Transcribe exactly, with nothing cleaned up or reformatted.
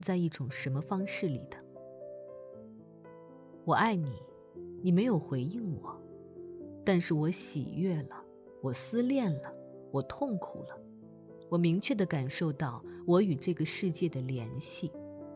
在一种什么方式里的。我爱你，你没有回应我，但是我喜悦了，我思恋了，我痛苦了，我明确地感受到我与这个世界的联系。